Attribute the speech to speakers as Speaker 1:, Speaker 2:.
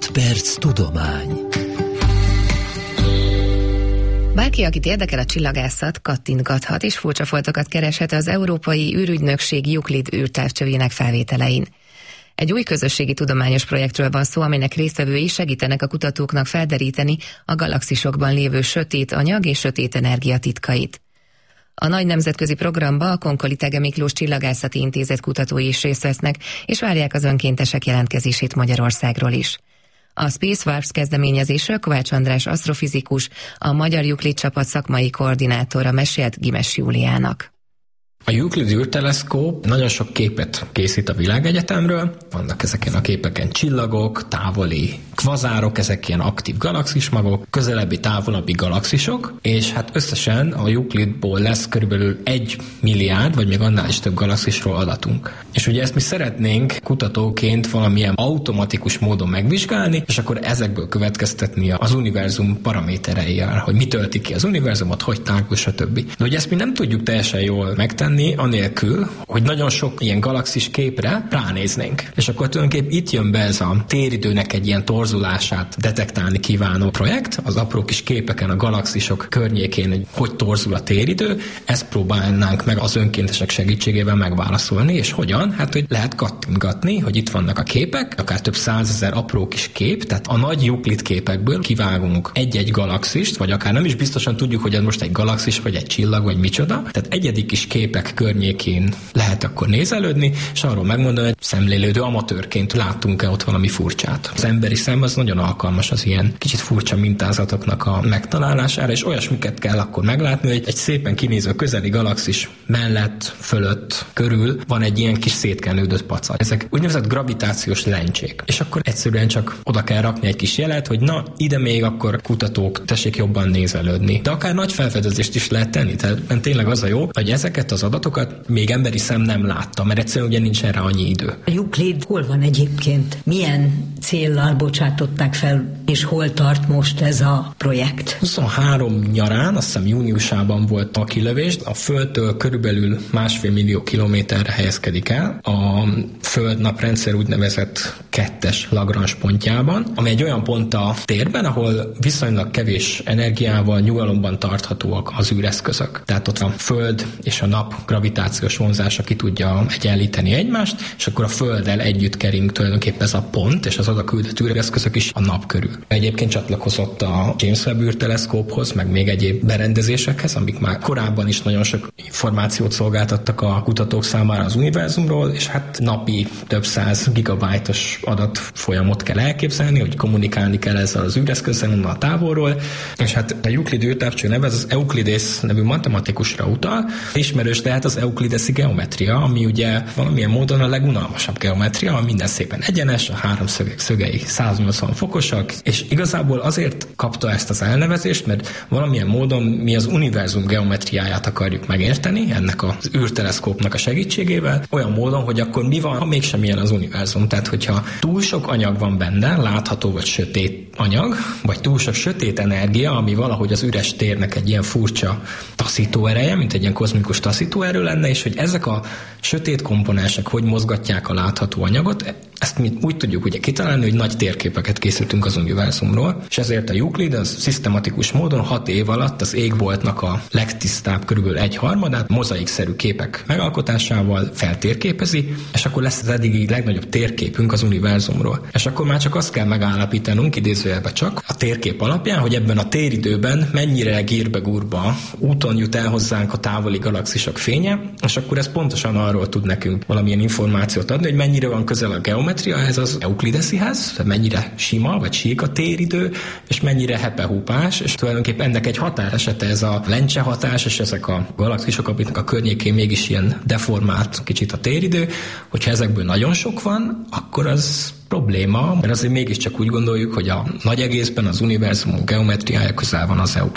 Speaker 1: 5 perc tudomány.
Speaker 2: Bárki, akit érdekel a csillagászat, kattintgathat és furcsa foltokat kereshet az Európai űrügynökség Euclid űrtávcsövének felvételein. Egy új közösségi tudományos projektről van szó, amelynek résztvevői segítenek a kutatóknak felderíteni a galaxisokban lévő sötét anyag és sötét energia titkait. A nagy nemzetközi programba a Konkoli Thege Miklós Csillagászati Intézet kutatói is részt vesznek, és várják az önkéntesek jelentkezését Magyarországról is. A Space Warps kezdeményezésről Kovács András asztrofizikus, a Magyar Euclid csapat szakmai koordinátora mesélt Gimes Júliának.
Speaker 3: A Euclid űrteleszkóp nagyon sok képet készít a világegyetemről, vannak ezeken a képeken csillagok, távoli kvazárok, ezek ilyen aktív galaxismagok, közelebbi, távolabbi galaxisok, és hát összesen a Euclidból lesz körülbelül 1 milliárd, vagy még annál is több galaxisról adatunk. És ugye ezt mi szeretnénk kutatóként valamilyen automatikus módon megvizsgálni, és akkor ezekből következtetni az univerzum paramétereivel, hogy mi tölti ki az univerzumot, hogy tágul, stb. De ugye ezt mi nem tudjuk teljesen jól megtenni, anélkül, hogy nagyon sok ilyen galaxis képre ránéznénk. És akkor tulajdonképpen itt jön be ez a téridőnek egy ilyen torzulását detektálni kívánó projekt, az apró kis képeken a galaxisok környékén, hogy torzul a téridő, ezt próbálnánk meg az önkéntesek segítségével megválaszolni, és hogyan? Hát, hogy lehet kattintgatni, hogy itt vannak a képek, akár több 100 000 apró kis kép, tehát a nagy Euclid képekből kivágunk egy-egy galaxist, vagy akár nem is biztosan tudjuk, hogy ez most egy galaxis, vagy egy csillag, vagy micsoda. Tehát egyedi kis képek környékén lehet akkor nézelődni, és arról megmondani, hogy szemlélődő amatőrként látunk-e ott valami furcsát. Az emberi szem az nagyon alkalmas az ilyen kicsit furcsa mintázatoknak a megtalálására, és olyasmiket kell akkor meglátni, hogy egy szépen kinéző közeli galaxis mellett, fölött, körül van egy ilyen kis szétkenődött pacal. Ezek úgynevezett gravitációs lencsék. És akkor egyszerűen csak oda kell rakni egy kis jelet, hogy na, ide még akkor kutatók tessék jobban nézelődni. De akár nagy felfedezést is lehet tenni. Tehát tényleg az a jó, hogy ezeket az adatokat még emberi szem nem látta, mert egyszerűen ugye nincsen rá annyi idő.
Speaker 4: A Euclid hol van egyébként? Milyen céllal bocsátották fel, és hol tart most ez a projekt?
Speaker 3: 23 nyarán, azt hiszem júniusában volt a kilövés, a Földtől körülbelül 1,5 millió kilométerre helyezkedik el, a Föld-naprendszer úgynevezett 2-es Lagrange pontjában, ami egy olyan pont a térben, ahol viszonylag kevés energiával nyugalomban tarthatóak az űreszközök. Tehát ott a Föld és a Nap gravitációs vonzása ki tudja egyenlíteni egymást, és akkor a Földdel együtt kering tulajdonképpen ez a pont, és az oda küldött űreszközök is a Nap körül. Egyébként csatlakozott a James Webb űrteleszkóphoz, meg még egyéb berendezésekhez, amik már korábban is nagyon sok információt szolgáltattak a kutatók számára az univerzumról, és hát napi több 100 gigabájtos adatfolyamot kell elképzelni, hogy kommunikálni kell ezzel az űreszközzel onnan a távolról, és hát a Euclid űrtávcső neve az Euclides nevű matematikusra utal. Ismerős lehet az euklideszi geometria, ami ugye valamilyen módon a legunalmasabb geometria, ami minden szépen egyenes, a háromszögek szögei 180 fokosak, és igazából azért kapta ezt az elnevezést, mert valamilyen módon mi az univerzum geometriáját akarjuk megérteni ennek az űrteleszkópnak a segítségével, olyan módon, hogy akkor mi van, ha mégsem ilyen az univerzum. Tehát, hogyha túl sok anyag van benne, látható vagy sötét anyag, vagy túl sok sötét energia, ami valahogy az üres térnek egy ilyen furcsa taszító ereje, mint egy ilyen kozmikus taszítóerő lenne, és hogy ezek a sötét komponensek hogy mozgatják a látható anyagot, ezt mi úgy tudjuk ugye kitalálni, hogy nagy térképeket készítünk az univerzumról, és ezért a Euclid az szisztematikus módon 6 év alatt az égboltnak a legtisztább, körülbelül 1/3 mozaikszerű képek megalkotásával feltérképezi, és akkor lesz az eddigi legnagyobb térképünk az univerzumról. És akkor már csak azt kell megállapítanunk, idézőjelben csak, a térkép alapján, hogy ebben a téridőben mennyire gírbe-gurba úton jut el hozzánk a távoli galaxisok fénye, és akkor ez pontosan arról tud nekünk valamilyen információt adni, hogy mennyire van közel a geometria ehhez az euklideszihez, mennyire sima vagy sík a téridő, és mennyire hepehúpás, és tulajdonképpen ennek egy határesete ez a lencse hatás, és ezek a galaxisok, amiknek a környékén mégis ilyen deformált kicsit a téridő, hogyha ezekből nagyon sok van, akkor az probléma, mert azért mégiscsak úgy gondoljuk, hogy a nagy egészben az univerzum geometriája közel van az